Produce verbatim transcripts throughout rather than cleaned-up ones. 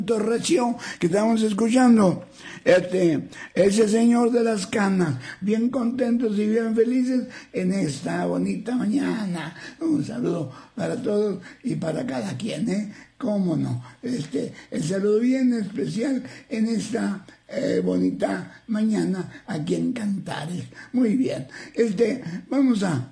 Recio que estamos escuchando, este, ese señor de las canas, bien contentos y bien felices en esta bonita mañana. Un saludo para todos y para cada quien, ¿eh? Cómo no, este, el saludo bien especial en esta eh, bonita mañana aquí en Cantares. Muy bien, este, vamos a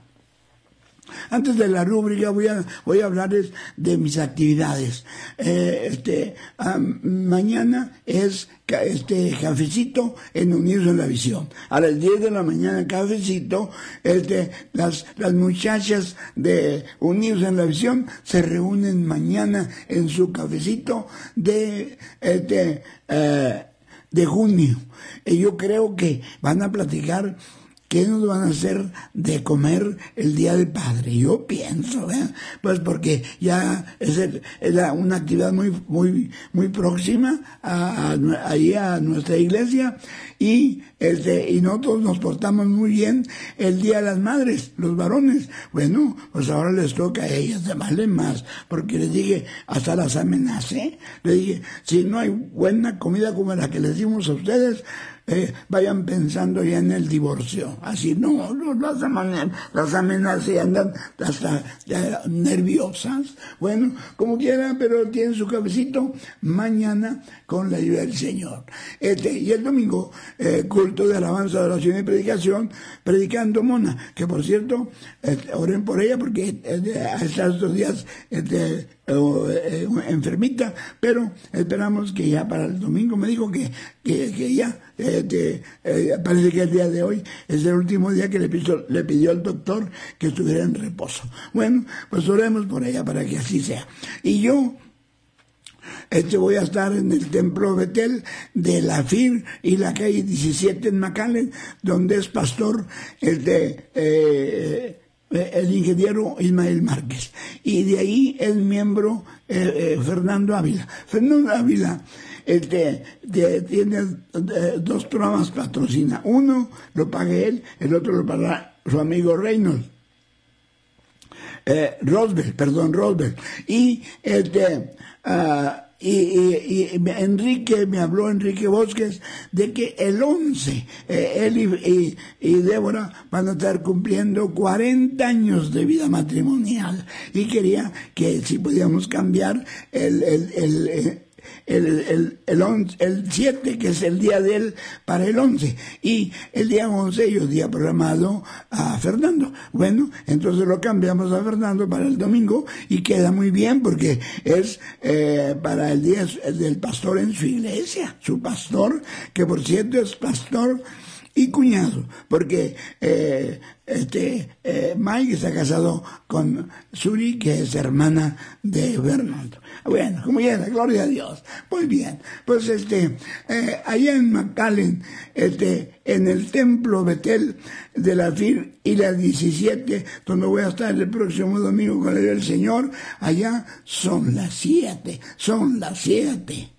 Antes de la rúbrica voy a, voy a hablarles de mis actividades. Eh, este, um, mañana es ca, este cafecito en Unidos en la Visión. A las diez de la mañana cafecito, este, las, las muchachas de Unidos en la Visión se reúnen mañana en su cafecito de, este, eh, de junio. Y yo creo que van a platicar ¿qué nos van a hacer de comer el Día del Padre? Yo pienso, ¿eh? Pues porque ya es, el, es la, una actividad muy muy muy próxima a, a, ahí a nuestra iglesia y este y nosotros nos portamos muy bien el Día de las Madres, los varones. Bueno, pues ahora les toca a ellas, además les más, porque les dije, hasta las amenacé. Les dije, si no hay buena comida como la que les dimos a ustedes, Eh, vayan pensando ya en el divorcio. Así no, no las, amen las amenazas y andan hasta ya, nerviosas. Bueno, como quieran, pero tienen su cafecito mañana con la ayuda del Señor. Este, y el domingo, eh, culto de alabanza, oración y predicación, predicando Mona, que por cierto, este, oren por ella porque este, a estos dos días este, eh, enfermita, pero esperamos que ya para el domingo me dijo que, que, que ya eh, de, eh, parece que el día de hoy es el último día que le pidió, le pidió al doctor que estuviera en reposo. Bueno, pues oremos por ella para que así sea. Y yo Este voy a estar en el templo Betel de la F I R y la calle diecisiete en McAllen, donde es pastor el de eh, el ingeniero Ismael Márquez, y de ahí es miembro eh, eh, Fernando Ávila. Fernando Ávila este, de, tiene eh, dos programas patrocina. Uno lo paga él, el otro lo paga su amigo Reynolds. Eh, Rosberg, perdón, Rosberg. Y este... Uh, Y, y, y Enrique, me habló Enrique Bosques de que el once, eh, él y, y, y Débora van a estar cumpliendo cuarenta años de vida matrimonial, y quería que si podíamos cambiar el, el, el, el El, el, el, once, el siete, que es el día de él, para el once, y el día once yo día programado a Fernando. Bueno, entonces lo cambiamos a Fernando para el domingo y queda muy bien porque es eh, para el día del pastor en su iglesia, su pastor, que por cierto es pastor y cuñado, porque eh, este eh, Mike está casado con Suri, que es hermana de Bernardo. Bueno, como ya, gloria a Dios. Muy bien, pues este, eh, allá en McAllen, este, en el templo Betel de la F I R y la diecisiete, donde voy a estar el próximo domingo con el Señor, allá son las siete, son las siete.